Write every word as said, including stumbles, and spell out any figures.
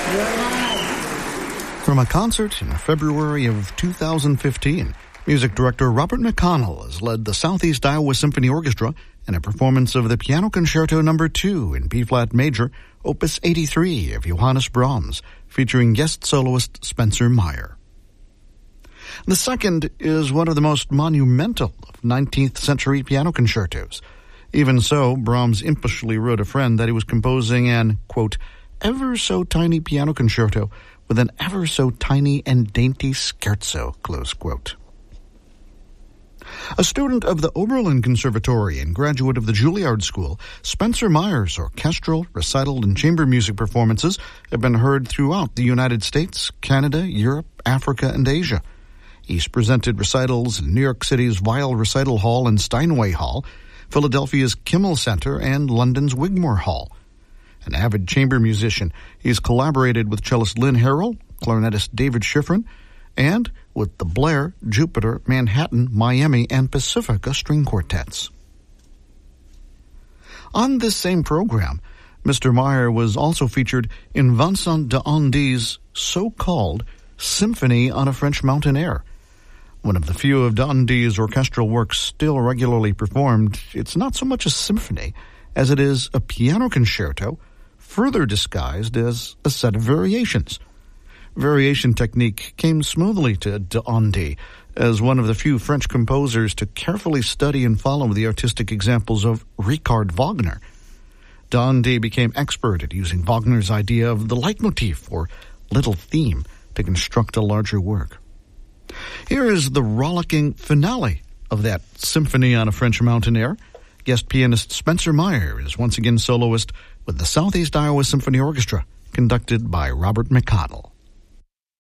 From a concert in February of two thousand fifteen, music director Robert McConnell has led the Southeast Iowa Symphony Orchestra in a performance of the Piano Concerto Number two in B-flat major, Opus eighty-three of Johannes Brahms, featuring guest soloist Spencer Meyer. The second is one of the most monumental of nineteenth century piano concertos. Even so, Brahms impishly wrote a friend that he was composing an, quote, ever so tiny piano concerto with an ever so tiny and dainty scherzo, close quote. A student of the Oberlin Conservatory and graduate of the Juilliard School, Spencer Meyer's orchestral, recital, and chamber music performances have been heard throughout the United States, Canada, Europe, Africa, and Asia. He's presented recitals in New York City's Weill Recital Hall and Steinway Hall, Philadelphia's Kimmel Center, and London's Wigmore Hall. An avid chamber musician, he's collaborated with cellist Lynn Harrell, clarinetist David Schifrin, and with the Blair, Jupiter, Manhattan, Miami, and Pacifica string quartets. On this same program, Mister Meyer was also featured in Vincent d'Indy's so-called Symphony on a French Mountain Air. One of the few of d'Indy's orchestral works still regularly performed, it's not so much a symphony as it is a piano concerto, further disguised as a set of variations. Variation technique came smoothly to d'Indy as one of the few French composers to carefully study and follow the artistic examples of Richard Wagner. d'Indy became expert at using Wagner's idea of the leitmotif, or little theme, to construct a larger work. Here is the rollicking finale of that Symphony on a French Mountain Air. Guest pianist Spencer Meyer is once again soloist with the Southeast Iowa Symphony Orchestra, conducted by Robert McConnell.